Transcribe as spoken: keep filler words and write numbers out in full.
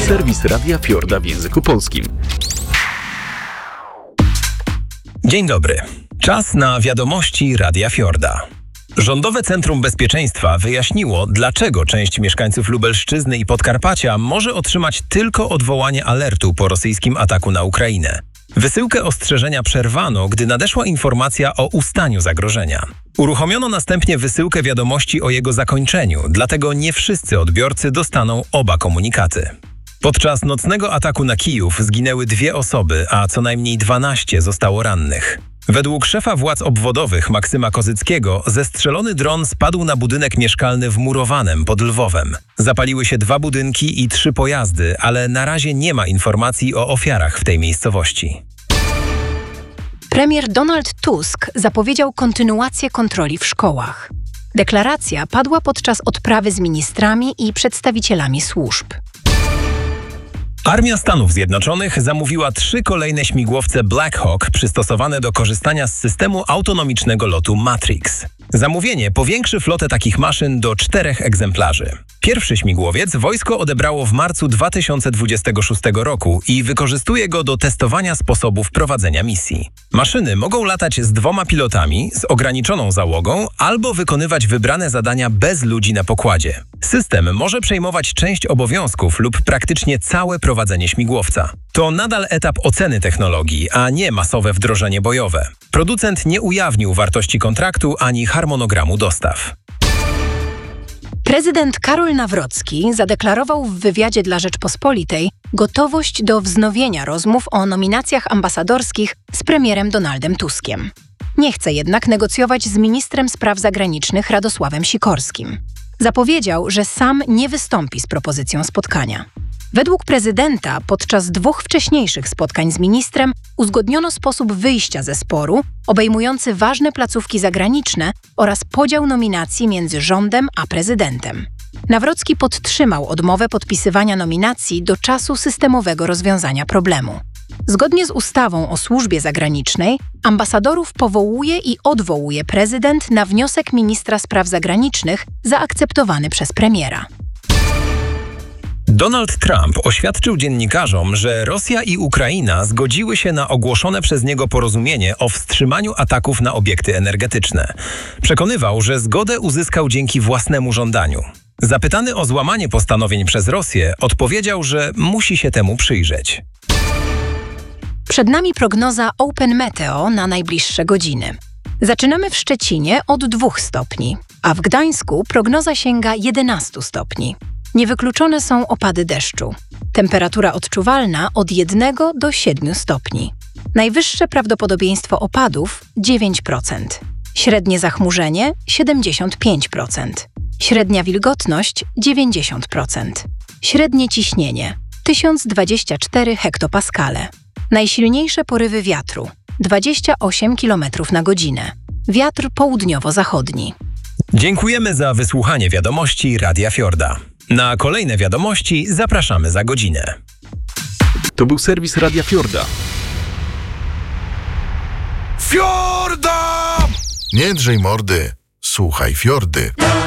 Serwis Radia Fiorda w języku polskim. Dzień dobry. Czas na wiadomości Radia Fiorda. Rządowe Centrum Bezpieczeństwa wyjaśniło, dlaczego część mieszkańców Lubelszczyzny i Podkarpacia może otrzymać tylko odwołanie alertu po rosyjskim ataku na Ukrainę. Wysyłkę ostrzeżenia przerwano, gdy nadeszła informacja o ustaniu zagrożenia. Uruchomiono następnie wysyłkę wiadomości o jego zakończeniu, dlatego nie wszyscy odbiorcy dostaną oba komunikaty. Podczas nocnego ataku na Kijów zginęły dwie osoby, a co najmniej dwanaście zostało rannych. Według szefa władz obwodowych Maksyma Kozyckiego zestrzelony dron spadł na budynek mieszkalny w Murowanem pod Lwowem. Zapaliły się dwa budynki i trzy pojazdy, ale na razie nie ma informacji o ofiarach w tej miejscowości. Premier Donald Tusk zapowiedział kontynuację kontroli w szkołach. Deklaracja padła podczas odprawy z ministrami i przedstawicielami służb. Armia Stanów Zjednoczonych zamówiła trzy kolejne śmigłowce Black Hawk przystosowane do korzystania z systemu autonomicznego lotu Matrix. Zamówienie powiększy flotę takich maszyn do czterech egzemplarzy. Pierwszy śmigłowiec wojsko odebrało w marcu dwa tysiące dwudziestego szóstego roku i wykorzystuje go do testowania sposobów prowadzenia misji. Maszyny mogą latać z dwoma pilotami, z ograniczoną załogą albo wykonywać wybrane zadania bez ludzi na pokładzie. System może przejmować część obowiązków lub praktycznie całe prowadzenie śmigłowca. To nadal etap oceny technologii, a nie masowe wdrożenie bojowe. Producent nie ujawnił wartości kontraktu ani harmonogramu dostaw. Prezydent Karol Nawrocki zadeklarował w wywiadzie dla Rzeczpospolitej gotowość do wznowienia rozmów o nominacjach ambasadorskich z premierem Donaldem Tuskiem. Nie chce jednak negocjować z ministrem spraw zagranicznych Radosławem Sikorskim. Zapowiedział, że sam nie wystąpi z propozycją spotkania. Według prezydenta podczas dwóch wcześniejszych spotkań z ministrem uzgodniono sposób wyjścia ze sporu, obejmujący ważne placówki zagraniczne oraz podział nominacji między rządem a prezydentem. Nawrocki podtrzymał odmowę podpisywania nominacji do czasu systemowego rozwiązania problemu. Zgodnie z ustawą o służbie zagranicznej, ambasadorów powołuje i odwołuje prezydent na wniosek ministra spraw zagranicznych zaakceptowany przez premiera. Donald Trump oświadczył dziennikarzom, że Rosja i Ukraina zgodziły się na ogłoszone przez niego porozumienie o wstrzymaniu ataków na obiekty energetyczne. Przekonywał, że zgodę uzyskał dzięki własnemu żądaniu. Zapytany o złamanie postanowień przez Rosję, odpowiedział, że musi się temu przyjrzeć. Przed nami prognoza Open Meteo na najbliższe godziny. Zaczynamy w Szczecinie od dwóch stopni, a w Gdańsku prognoza sięga jedenastu stopni. Niewykluczone są opady deszczu. Temperatura odczuwalna od jednego do siedmiu stopni. Najwyższe prawdopodobieństwo opadów dziewięć procent. Średnie zachmurzenie siedemdziesiąt pięć procent. Średnia wilgotność dziewięćdziesiąt procent. Średnie ciśnienie tysiąc dwadzieścia cztery hektopaskale. Najsilniejsze porywy wiatru dwadzieścia osiem kilometrów na godzinę. Wiatr południowo-zachodni. Dziękujemy za wysłuchanie wiadomości Radia Fiorda. Na kolejne wiadomości zapraszamy za godzinę. To był serwis Radia Fiorda. Fiorda! Nie drzej mordy, słuchaj Fiordy.